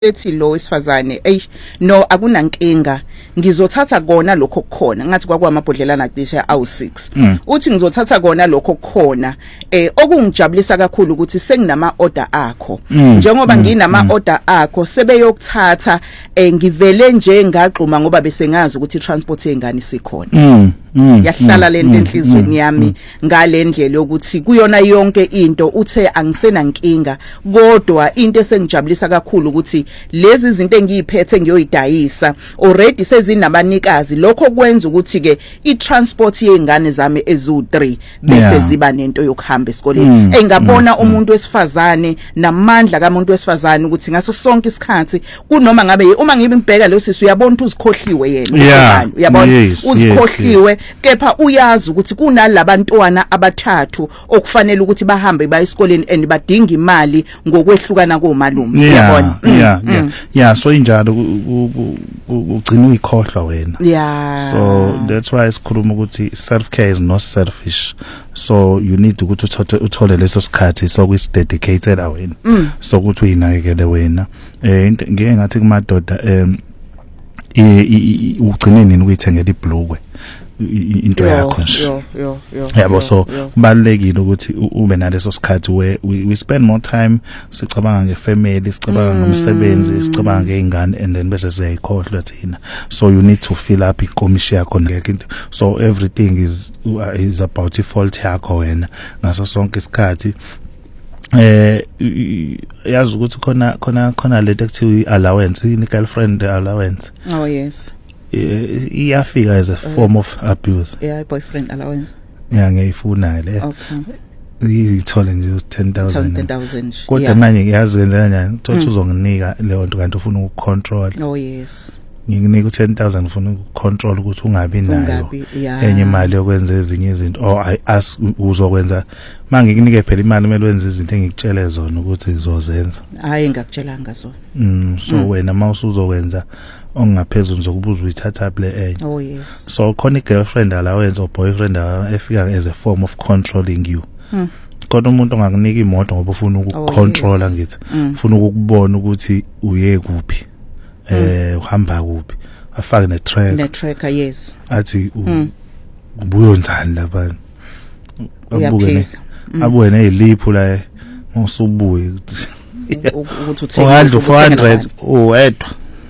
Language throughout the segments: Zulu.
ethi lo wesifazane no akunankinga ngizothatha kona lokho kukhona ngathi kwakwamabhodlelana cishe awu6 uthi ngizothatha kona lokho kukhona okungijabulisa kakhulu ukuthi senginama order akho njengoba nginama order akho sebeyokuthatha ngivele nje ngaqhuma ngoba bese ngazi ukuthi transport yengane sikhona yahlala lento enhlizweni yami ngalendlela yokuthi kuyona yonke into uthe angisenankinga kodwa into esengijabulisa kakhulu ukuthi lezi zinto engiyiphethe ngiyoyidayisa already sezinabanikazi lokho kwenza ukuthi ke itransport yengane zami ezu3 bese ziba nento yokuhamba esikoleni engabona umuntu wesifazane namandla kamuntu wesifazane ukuthi ngaso sonke isikhathi kunoma ngabe uma ngibibheka lo sisi uyabona ukuthi uzikhohliwe yena uyabona uzikhohliwe kepha uyazi ukuthi kunalabantwana abathathu okufanele ukuthi bahambe baye esikoleni and badinga imali ngokwehlukana komalume uyabona so injalo ugcina uyikhohlwa wena so that's why sikhuluma ukuthi self care is not selfish so you need ukuthi uthole leso sikhathi sokuthi dedicated awena so ukuthi uyinakekele wena ngeke ngathi kumadoda ugcine nini ukuyithengela ibhlukwe into yakho nje yabo so kubalekile ukuthi ube naleso sikhathi we spend more time sicabanga ngefamily sicabanga ngomsebenzi sicabanga ngeingane and then bese siyayikhohlwa thina so you need to fill up inkomishi yakho ngeke so everything is about ifault yakho wena ngaso sonke isikhathi yazi ukuthi khona lento ekuthiwa allowance ini girlfriend allowance oh yes iyafika as a form of abuse boyfriend allowance ngiyifuna le okay ithole nje 10,000 kodwa yeah. Manje ngiyazi ngenzela njani thothi uzonginika leyo nto kanti ufuna ukucontrol oh yes nginika u10,000 ufuna ukucontrol ukuthi ungabi nayo enye imali yokwenza ezinye izinto or I ask uzokwenza mangikunika phela imali kumele wenze izinto engikutshele zona ukuthi uzozenza hayi ngakutshelanga zona so wena mawusuzokwenza ongaphezulu ngizokubuza uyithatha le enye oh yes so khona igirlfriend allowance or boyfriend efika as a form of controlling you kodwa umuntu ongakunika imoto ngoba ufuna ukucontrola ngithi ufuna ukubona ukuthi uye kuphi uhamba kuphi afake ne-tracker yes athi ubuyonzani lapha abuke neziliphu la usubuye ukuthi uthenga 400 wedwa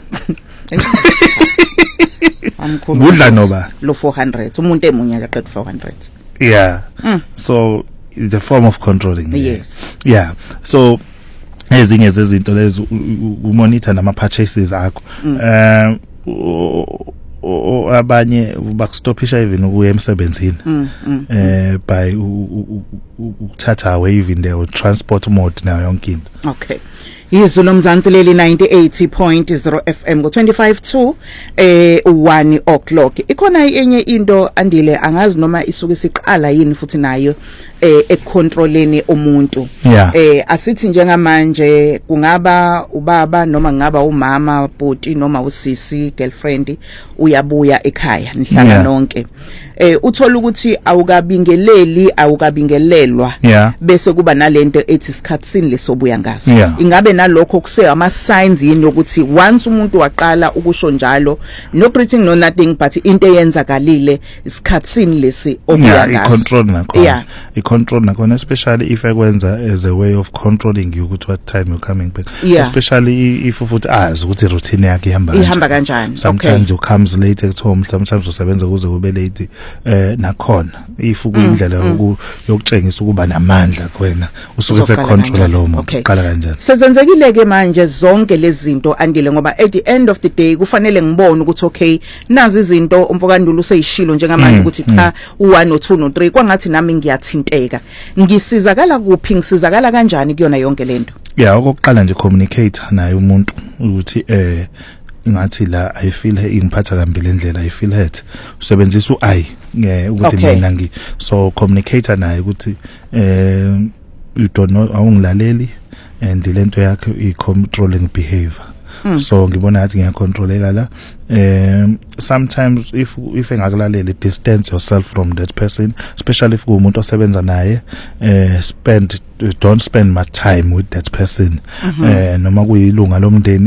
ngudla noba lo 400 umuntu emunye aqeda 400 so it's a form of controlling yes so ezinye zezinto lezo umonitor nama purchases akho abanye bakustopisha even ukuya emsebenzini by ukuthatha away even the transport mode nayo yonke into okay Yizo lomzansi leli 98.0 FM ngo 25 to 1 o'clock ikhona enye into andile angazi noma isuke siqala yini futhi nayo econtroleni umuntu asithi njengamanje kungaba ubaba noma ngaba umama bhuti noma usisi girlfriend uyabuya ekhaya nihlala nonke uthola ukuthi awukabingelelwa bese kuba nalento ethi isikhatsini lesobuya ngaso ingabe nalokho kuse ama signs yini ukuthi once umuntu waqala ukusho njalo no breathing no nothing but into eyenzakalile isikhatsini lesi obuya ngaso control nakhona especially if ekwenza as a way of controlling you ukuthi what time you're coming back especially if futhi azi ukuthi routine yakhe ihamba kanjani sometimes you comes late at home sometimes usebenza kuze kube late nakhona if kuyindlela yokutshengisa ukuba namandla kwena usuke secontrol lo muntu uqala kanjani sezenzekile ke manje zonke lezi zinto andile ngoba at the end of the day kufanele ngibone ukuthi okay nazi izinto umfokandulo useyishilo njengamanje ukuthi cha u1 no2 no3 kwangathi nami ngiyathinteka ngisizakala kuphi ngisizakala kanjani kuyona yonke lento okokuqala nje communicate naye umuntu ukuthi ngathi la I feel ingiphatha kambi lendlela I feel hurt usebenzisa uI ukuthi mina so communicate naye ukuthi you don't know awungilaleli and lento yakhe I controlling behavior so ngibona ngathi ngiyacontroleka la sometimes if engakulaleli distance yourself from that person especially if umuntu osebenza naye don't spend much time with that person noma kuyilunga lomndeni